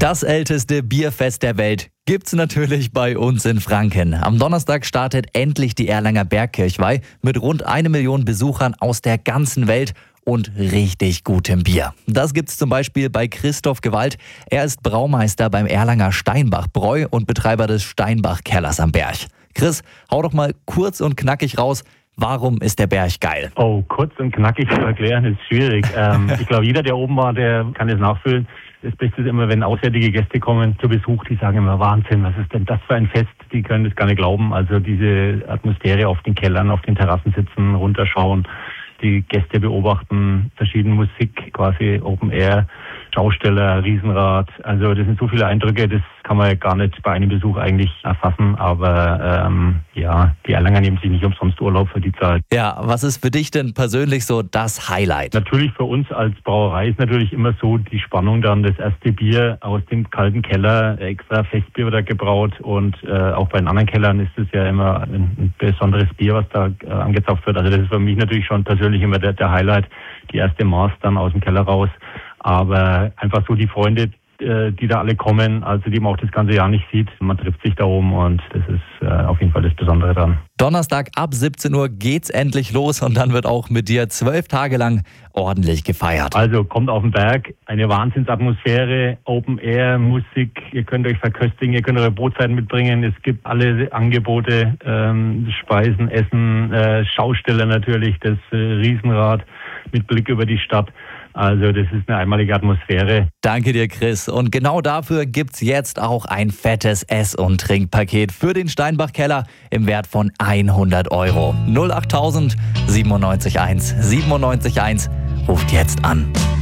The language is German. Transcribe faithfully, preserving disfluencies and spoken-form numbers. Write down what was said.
Das älteste Bierfest der Welt gibt's natürlich bei uns in Franken. Am Donnerstag startet endlich die Erlanger Bergkirchweih mit rund eine Million Besuchern aus der ganzen Welt und richtig gutem Bier. Das gibt's zum Beispiel bei Christoph Gewalt. Er ist Braumeister beim Erlanger Steinbach Bräu und Betreiber des Steinbach Kellers am Berg. Chris, hau doch mal kurz und knackig raus. Warum ist der Berg geil? Oh, kurz und knackig zu erklären ist schwierig. ähm, ich glaube, jeder, der oben war, der kann es nachfühlen. Das Beste ist immer, wenn auswärtige Gäste kommen zu Besuch, die sagen immer, Wahnsinn, was ist denn das für ein Fest? Die können das gar nicht glauben. Also diese Atmosphäre auf den Kellern, auf den Terrassen sitzen, runterschauen, die Gäste beobachten, verschiedene Musik, quasi Open Air, Schausteller, Riesenrad. Also das sind so viele Eindrücke, das kann man gar nicht bei einem Besuch eigentlich erfassen. Aber ähm, ja, die Erlanger nehmen sich nicht umsonst Urlaub für die Zeit. Ja, was ist für dich denn persönlich so das Highlight? Natürlich für uns als Brauerei ist natürlich immer so die Spannung dann, das erste Bier aus dem kalten Keller, extra Festbier wird da gebraut und äh, auch bei den anderen Kellern ist es ja immer ein, ein besonderes Bier, was da äh, angezapft wird. Also das ist für mich natürlich schon persönlich immer der, der Highlight, die erste Maß dann aus dem Keller raus. Aber einfach so die Freunde, die da alle kommen, also die man auch das ganze Jahr nicht sieht. Man trifft sich da oben und das ist äh, auf jeden Fall das Besondere dran. Donnerstag ab siebzehn Uhr geht's endlich los und dann wird auch mit dir zwölf Tage lang ordentlich gefeiert. Also kommt auf den Berg, eine Wahnsinnsatmosphäre, Open Air, Musik, ihr könnt euch verköstigen, ihr könnt eure Brotzeiten mitbringen, es gibt alle Angebote, ähm, Speisen, Essen, äh, Schausteller natürlich, das äh, Riesenrad mit Blick über die Stadt. Also das ist eine einmalige Atmosphäre. Danke dir, Chris. Und genau dafür gibt's jetzt auch ein fettes Ess- und Trinkpaket für den Steinbach-Keller im Wert von hundert Euro. null acht tausend siebenundneunzig eins siebenundneunzig eins ruft jetzt an.